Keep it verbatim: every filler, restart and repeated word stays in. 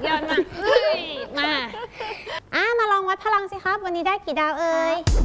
ยอดมากเฮ้ยมาอ่ะมาลองวัดพลังสิครับวันนี้ได้กี่ดาวเอ่ย